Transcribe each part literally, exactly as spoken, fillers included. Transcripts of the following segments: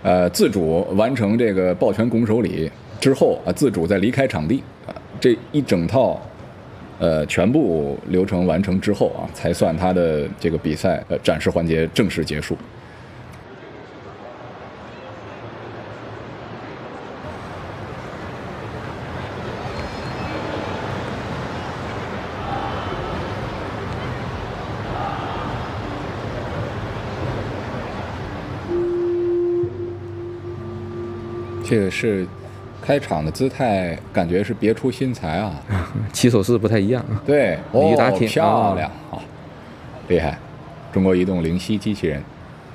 呃自主完成这个抱拳拱手礼之后啊，自主再离开场地啊，这一整套呃全部流程完成之后啊，才算他的这个比赛呃展示环节正式结束。这个是开场的姿态，感觉是别出心裁啊， 起手式不太一样。 对， 李打挺、 哦、漂亮啊，厉害！中国移动灵犀机器人。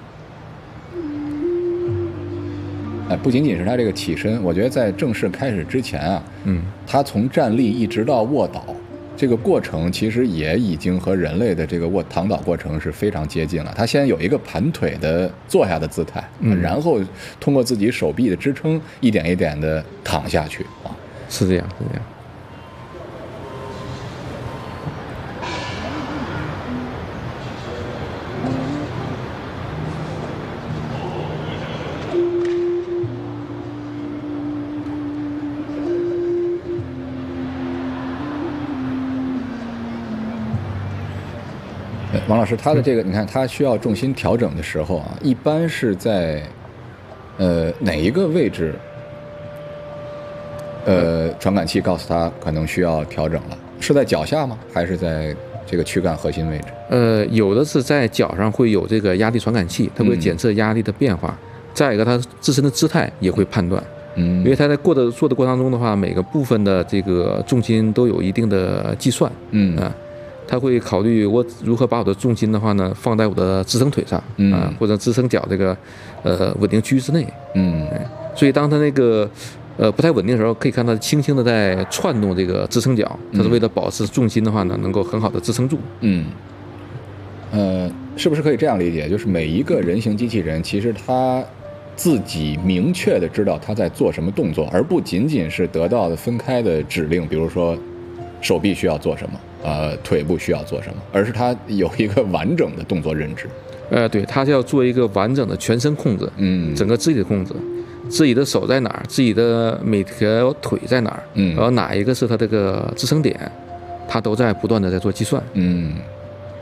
哎，不仅仅是他这个起身，我觉得在正式开始之前啊， 嗯， 他从站立一直到卧倒，这个过程其实也已经和人类的这个卧躺倒过程是非常接近了。他先有一个盘腿的坐下的姿态， 嗯， 然后通过自己手臂的支撑，一点一点的躺下去啊。 是这样，是这样。 王老师，他的这个，你看，他需要重心调整的时候啊，一般是在，呃，哪一个位置？呃，传感器告诉他可能需要调整了，是在脚下吗？还是在这个躯干核心位置？ 呃，有的是在脚上会有这个压力传感器，它会检测压力的变化。嗯、再一个，它自身的姿态也会判断。 嗯， 因为它在过的做的过程当中的话，每个部分的这个重心都有一定的计算。 嗯啊。他会考虑我如何把我的重心的话呢放在我的支撑腿上， 嗯、 啊，或者支撑脚这个呃稳定区域之内， 嗯， 所以当他那个呃不太稳定的时候，可以看到轻轻的在窜动这个支撑脚，它是为了保持重心的话呢能够很好的支撑住。 嗯，呃，是不是可以这样理解？就是每一个人形机器人，其实他自己明确的知道他在做什么动作，而不仅仅是得到的分开的指令，比如说手臂需要做什么。呃，腿部需要做什么，而是他有一个完整的动作认知。 呃，对，他是要做一个完整的全身控制， 嗯， 整个肢体的控制，自己的手在哪儿，自己的每条腿在哪儿， 嗯， 然后哪一个是他这个支撑点，他都在不断的在做计算。 嗯。